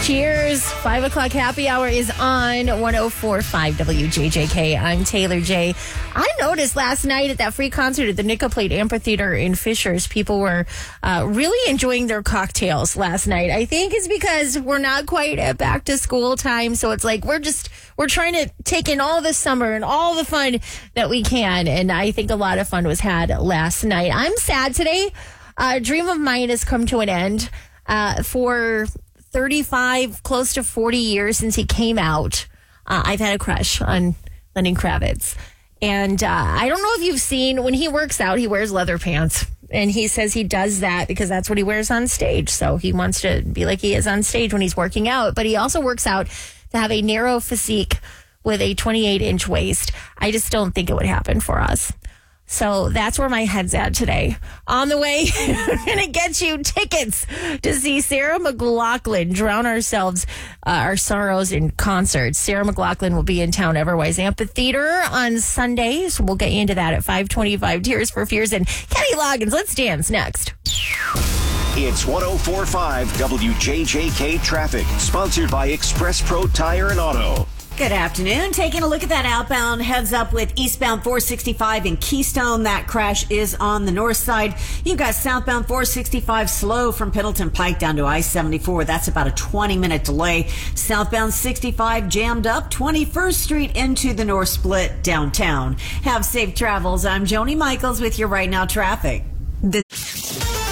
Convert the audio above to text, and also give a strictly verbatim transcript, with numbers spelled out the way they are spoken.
Cheers. Five o'clock happy hour is on one oh four point five W J J K. I'm Taylor J. I noticed last night at that free concert at the Nickel Plate Amphitheater in Fishers, people were uh, really enjoying their cocktails last night. I think it's because we're not quite at back to school time. So it's like we're just, we're trying to take in all the summer and all the fun that we can. And I think a lot of fun was had last night. I'm sad today. A dream of mine has come to an end. Uh, for thirty-five, close to forty years since he came out, uh, I've had a crush on Lenny Kravitz. And uh, I don't know if you've seen, when he works out, he wears leather pants. And he says he does that because that's what he wears on stage. So he wants to be like he is on stage when he's working out. But he also works out to have a narrow physique with a twenty-eight inch waist. I just don't think it would happen for us. So that's where my head's at today. On the way, we're going to get you tickets to see Sarah McLachlan drown ourselves, uh, our sorrows in concert. Sarah McLachlan will be in town Everwise Amphitheater on Sunday. So we'll get you into that at five twenty-five. Tears for Fears and Kenny Loggins. Let's dance next. It's one oh four point five W J J K Traffic, sponsored by Express Pro Tire and Auto. Good afternoon. Taking a look at that outbound heads up with eastbound four sixty-five in Keystone. That crash is on the north side. You've got southbound four sixty-five slow from Pendleton Pike down to I seventy-four. That's about a twenty minute delay. Southbound sixty-five jammed up twenty-first Street into the North Split downtown. Have safe travels. I'm Joni Michaels with your Right Now traffic. The-